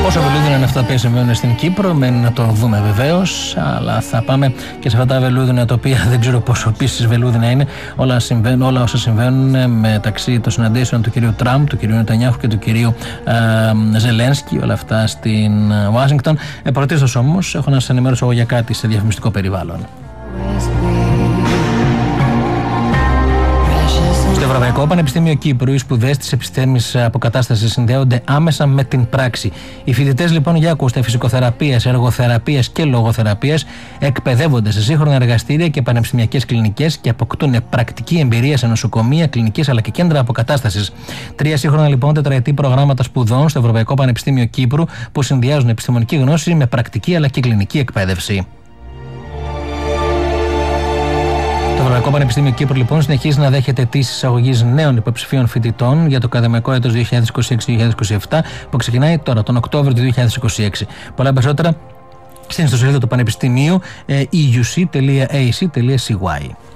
Πόσο βελούδινα είναι αυτά που συμβαίνουν στην Κύπρο, μένει να το δούμε βεβαίως, αλλά θα πάμε και σε αυτά τα βελούδινα τα οποία δεν ξέρω πόσο επίσης βελούδινα είναι, όλα όσα συμβαίνουν μεταξύ των συναντήσεων του κυρίου Τραμπ, του κυρίου Νετανιάχου και του κυρίου Ζελένσκι, όλα αυτά στην Ουάσιγκτον. Πρωτίστως όμως, έχω να σας ενημερώσω εγώ για κάτι σε διαφημιστικό περιβάλλον. Στο Ευρωπαϊκό Πανεπιστήμιο Κύπρου, οι σπουδές της επιστήμης αποκατάστασης συνδέονται άμεσα με την πράξη. Οι φοιτητές λοιπόν για ακούστε φυσικοθεραπείας, εργοθεραπείας και λογοθεραπείας εκπαιδεύονται σε σύγχρονα εργαστήρια και πανεπιστημιακές κλινικές και αποκτούν πρακτική εμπειρία σε νοσοκομεία, κλινικές αλλά και κέντρα αποκατάστασης. 3 σύγχρονα λοιπόν τετραετή προγράμματα σπουδών στο Ευρωπαϊκό Πανεπιστήμιο Κύπρου που συνδυάζουν επιστημονική γνώση με πρακτική αλλά και κλινική εκπαίδευση. Το Ευρωπαϊκό Πανεπιστήμιο Κύπρου λοιπόν συνεχίζει να δέχεται αιτήσεις εισαγωγής νέων υποψηφίων φοιτητών για το ακαδημαϊκό έτος 2026-2027 που ξεκινάει τώρα τον Οκτώβριο του 2026. Πολλά περισσότερα στην ιστοσελίδα του Πανεπιστημίου euc.ac.cy.